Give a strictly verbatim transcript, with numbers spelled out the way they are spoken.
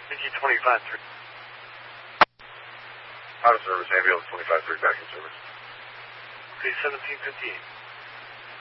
Mickey twenty-five three. Out of service, ambulance twenty-five three, back in service. Okay, seventeen fifty-eight.